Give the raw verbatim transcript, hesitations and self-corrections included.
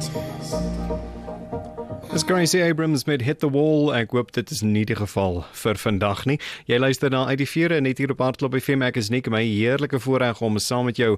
Dis Gracie Abrams met Hit the Wall. Ek hoop dit is nie die geval vir vandag nie. Jy luister na Uit die Vere net hier op Hartklop F M. Ek is Nick, my heerlike voorreg om saam met jou